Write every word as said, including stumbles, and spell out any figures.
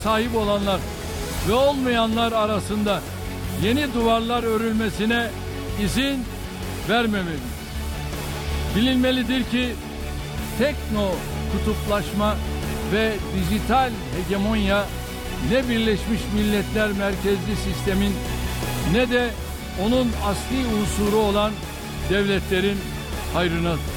sahip olanlar ve olmayanlar arasında yeni duvarlar örülmesine izin vermemeliyiz. Bilinmelidir ki tekno kutuplaşma ve dijital hegemonya ne Birleşmiş Milletler merkezli sistemin ne de onun asli unsuru olan devletlerin hayrınadır.